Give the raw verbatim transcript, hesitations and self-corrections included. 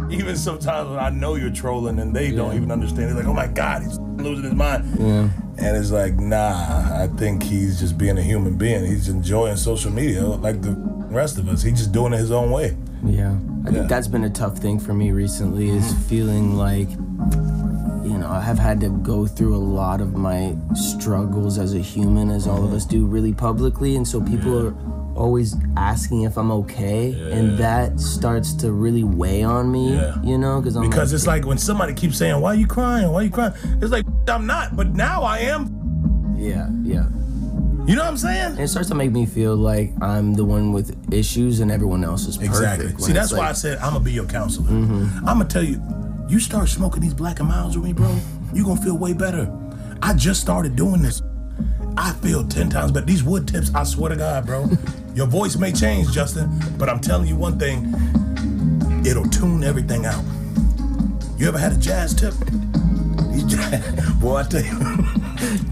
even sometimes when I know you're trolling and they Yeah. don't even understand, they're like, oh my God, he's losing his mind. Yeah. And it's like, nah, I think he's just being a human being. He's enjoying social media like the rest of us. He's just doing it his own way. Yeah. I Yeah. think that's been a tough thing for me recently is feeling like, you know, I have had to go through a lot of my struggles as a human, as all of us do, really publicly. And so people Yeah. are always asking if I'm okay. Yeah. And that starts to really weigh on me, Yeah. you know? Cause I'm Because like, it's like when somebody keeps saying, why are you crying? Why are you crying? It's like, I'm not, but now I am. yeah, yeah. You know what I'm saying? And it starts to make me feel like I'm the one with issues and everyone else is perfect. Exactly. when See, that's it's why I like, said I'm gonna be your counselor. Mm-hmm. I'm gonna tell you, you start smoking these Black and Milds with me, bro, you gonna feel way better. I just started doing this. I feel ten times better. These wood tips, I swear to God, bro. Your voice may change, Justin, but I'm telling you one thing, it'll tune everything out. You ever had a jazz tip? These jazz, boy, I tell you.